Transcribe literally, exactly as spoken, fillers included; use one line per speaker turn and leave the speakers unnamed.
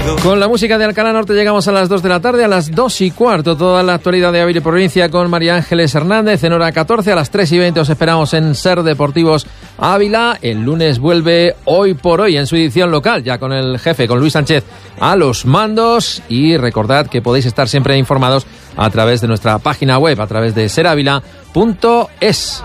Con la música de Alcalá Norte llegamos a las dos de la tarde, a las dos y cuarto. Toda la actualidad de Ávila y provincia con María Ángeles Hernández. En hora catorce, a las tres y veinte os esperamos en Ser Deportivos Ávila. El lunes vuelve Hoy por Hoy en su edición local, ya con el jefe, con Luis Sánchez a los mandos. Y recordad que podéis estar siempre informados a través de nuestra página web, a través de ser ávila punto es.